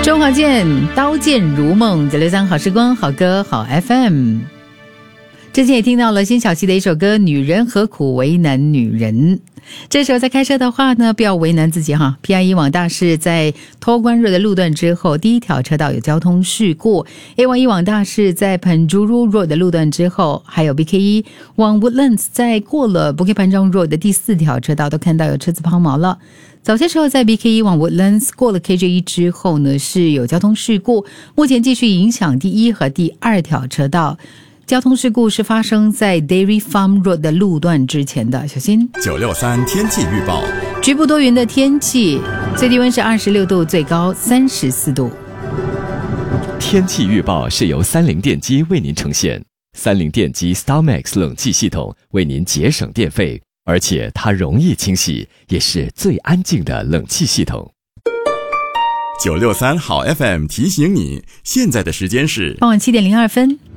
中华剑，刀剑如梦，963好时光，好歌好 FM。之前也听到了辛晓琪的一首歌《女人何苦为难女人》。这时候在开车的话呢，不要为难自己哈。PIE 往大市在托关瑞的路段之后，第一条车道有交通事故。A11 往大市在 Penjuru Road 的路段之后，还有 BK1 往 Woodlands 在过了 Bukit Panjang Road 的第4条车道都看到有车子抛锚了。早些时候在 BK1 往 Woodlands 过了 KJ1 之后呢，是有交通事故，目前继续影响第1和第2条车道。交通事故是发生在 Dairy Farm Road 的路段之前的，小心。 963天气预报， 局部多云的天气，最低温是26度，最高34度。 天气预报是由三菱电机为您呈现，三菱电机 StarMax 冷气系统为您节省电费，而且它容易清洗，也是最安静的冷气系统。 963好 FM 提醒你，现在的时间是傍晚7点02分。